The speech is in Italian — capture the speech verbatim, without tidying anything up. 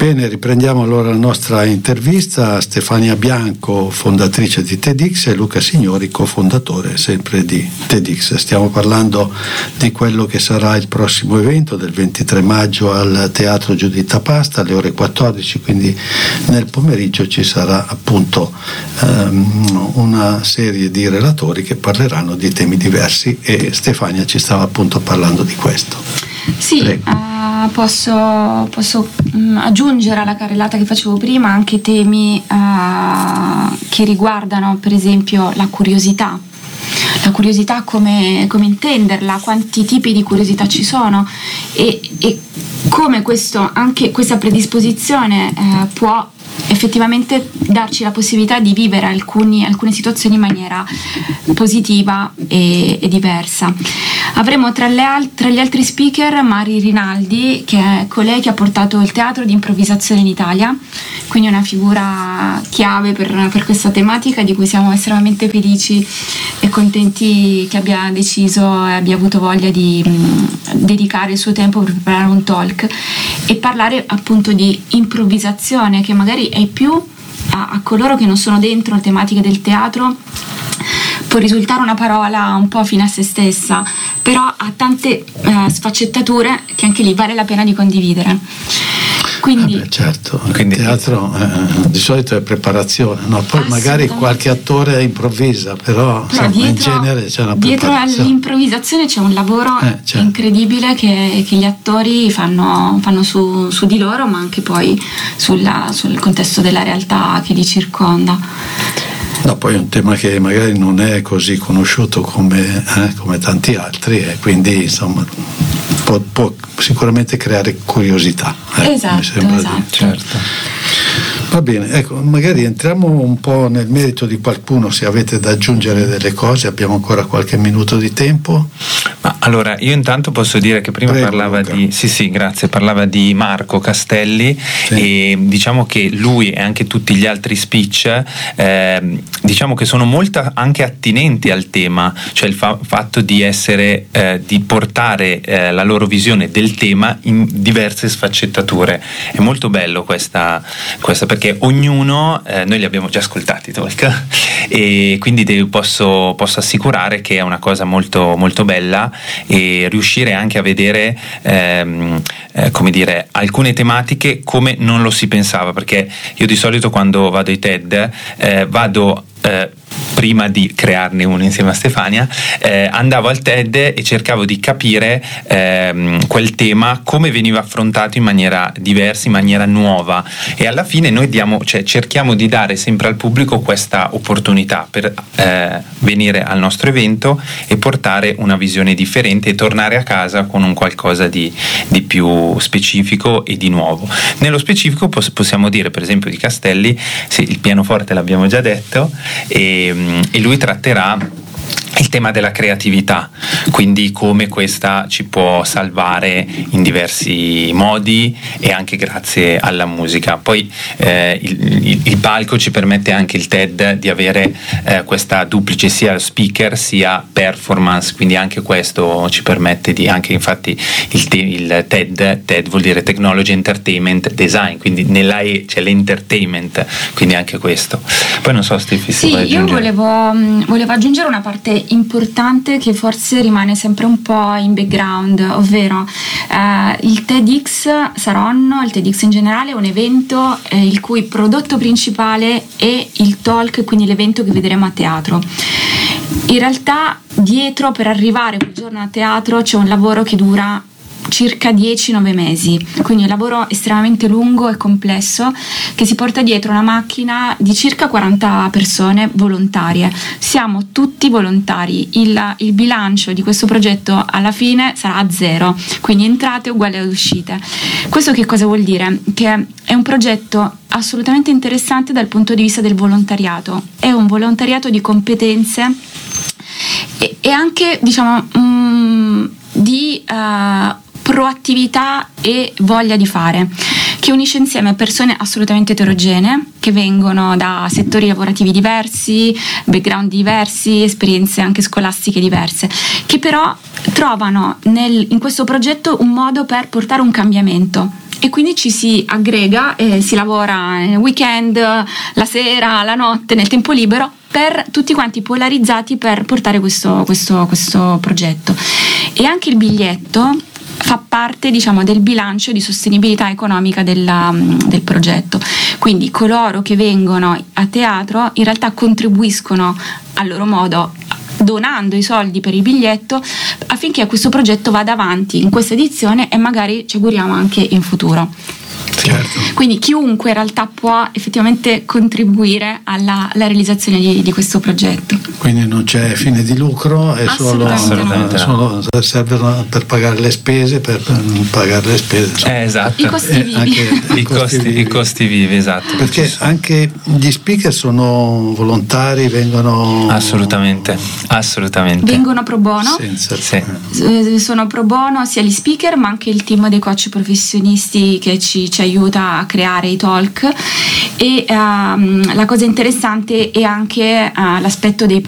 Bene, riprendiamo allora la nostra intervista a Stefania Bianco, fondatrice di TEDx, e Luca Signori, cofondatore sempre di TEDx. Stiamo parlando di quello che sarà il prossimo evento del ventitré maggio al Teatro Giuditta Pasta alle ore quattordici, quindi nel pomeriggio ci sarà appunto um, una serie di relatori che parleranno di temi diversi, e Stefania ci stava appunto parlando di questo. Sì, uh, posso, posso um, aggiungere alla carrellata che facevo prima anche temi uh, che riguardano per esempio la curiosità. La curiosità, come, come intenderla, quanti tipi di curiosità ci sono, e, e come questo, anche questa predisposizione eh, può effettivamente darci la possibilità di vivere alcuni, alcune situazioni in maniera positiva e, e diversa. Avremo tra, le al- tra gli altri speaker Mari Rinaldi, che è colei che ha portato il teatro di improvvisazione in Italia, quindi una figura chiave per, per questa tematica, di cui siamo estremamente felici e contenti che abbia deciso e abbia avuto voglia di mh, dedicare il suo tempo per preparare un talk e parlare appunto di improvvisazione, che magari è più a, a coloro che non sono dentro le tematiche del teatro può risultare una parola un po' fine a se stessa, però ha tante uh, sfaccettature che anche lì vale la pena di condividere. Quindi, ah beh, certo, quindi, il teatro eh, di solito è preparazione, no? Poi magari qualche attore improvvisa, però, però insomma, dietro, in genere c'è una dietro all'improvvisazione c'è un lavoro eh, certo. incredibile che, che gli attori fanno, fanno su, su di loro, ma anche poi sulla, sul contesto della realtà che li circonda. No, poi è un tema che magari non è così conosciuto come, eh, come tanti altri, e quindi insomma può, può sicuramente creare curiosità. Eh, esatto, mi sembra esatto. Di, certo. Va bene, ecco, magari entriamo un po' nel merito di qualcuno, se avete da aggiungere delle cose, abbiamo ancora qualche minuto di tempo. Ma allora, io intanto posso dire che prima Prego, parlava Luca. di sì sì grazie parlava di Marco Castelli, sì. E diciamo che lui e anche tutti gli altri speech eh, diciamo che sono molto anche attinenti al tema, cioè il fa- fatto di essere eh, di portare eh, la loro visione del tema in diverse sfaccettature. È molto bello questa, questa perché ognuno eh, noi li abbiamo già ascoltati talk, e quindi devo, posso, posso assicurare che è una cosa molto molto bella, e riuscire anche a vedere ehm, eh, come dire alcune tematiche come non lo si pensava, perché io di solito quando vado ai TED eh, vado eh, prima di crearne uno insieme a Stefania, eh, andavo al TED e cercavo di capire ehm, quel tema come veniva affrontato in maniera diversa, in maniera nuova, e alla fine noi diamo, cioè, cerchiamo di dare sempre al pubblico questa opportunità per eh, venire al nostro evento e portare una visione differente e tornare a casa con un qualcosa di, di più specifico e di nuovo. Nello specifico poss- possiamo dire per esempio di Castelli, sì, il pianoforte l'abbiamo già detto, e e lui tratterà il tema della creatività, quindi come questa ci può salvare in diversi modi e anche grazie alla musica. Poi eh, il, il, il palco ci permette anche il TED di avere eh, questa duplice, sia speaker sia performance, quindi anche questo ci permette di, anche infatti il, te, il TED, TED vuol dire Technology Entertainment Design, quindi nella E c'è l'entertainment, quindi anche questo. Poi non so Steffi, sì, se io volevo, volevo aggiungere una parte importante che forse rimane sempre un po' in background, ovvero eh, il TEDx Saronno, il TEDx in generale è un evento eh, il cui prodotto principale è il talk, quindi l'evento che vedremo a teatro. In realtà dietro, per arrivare quel giorno a teatro, c'è un lavoro che dura circa dieci nove mesi, quindi un lavoro estremamente lungo e complesso che si porta dietro una macchina di circa quaranta persone volontarie. Siamo tutti volontari, il, il bilancio di questo progetto alla fine sarà a zero, quindi entrate uguali ad uscite. Questo che cosa vuol dire? Che è un progetto assolutamente interessante dal punto di vista del volontariato, è un volontariato di competenze e, e anche diciamo mm, di uh, proattività e voglia di fare, che unisce insieme persone assolutamente eterogenee che vengono da settori lavorativi diversi, background diversi, esperienze anche scolastiche diverse, che però trovano nel, in questo progetto un modo per portare un cambiamento e quindi ci si aggrega e si lavora nel weekend, la sera, la notte, nel tempo libero, per tutti quanti polarizzati per portare questo, questo, questo progetto. E anche il biglietto fa parte, diciamo, del bilancio di sostenibilità economica della, del progetto. Quindi coloro che vengono a teatro in realtà contribuiscono a loro modo, donando i soldi per il biglietto, affinché questo progetto vada avanti in questa edizione e magari ci auguriamo anche in futuro. Certo. Quindi chiunque in realtà può effettivamente contribuire alla, alla realizzazione di, di questo progetto. Quindi non c'è fine di lucro, è solo, Assolutamente solo serve per pagare le spese, per pagare le spese. Eh, esatto. I costi vivi. Anche I, costi, vivi. I costi vivi, esatto. Perché anche gli speaker sono volontari, vengono assolutamente, assolutamente. Vengono pro bono. Senza, sì. Eh, sono pro bono sia gli speaker ma anche il team dei coach professionisti che ci, ci aiuta a creare i talk. E um, la cosa interessante è anche uh, l'aspetto dei